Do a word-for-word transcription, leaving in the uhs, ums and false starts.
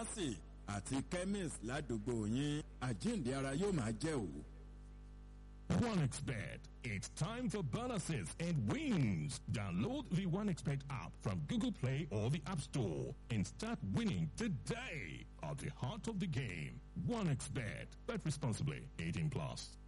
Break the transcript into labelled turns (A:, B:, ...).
A: pharmacy àti chemist ládùúgbò yín àjíǹde ara yóò máa jẹ́ òwò.
B: OneXBet. It's time for bonuses and wins. Download the OneXBet app from Google Play or the App Store and start winning today. At the heart of the game, OneXBet. Bet responsibly. eighteen plus.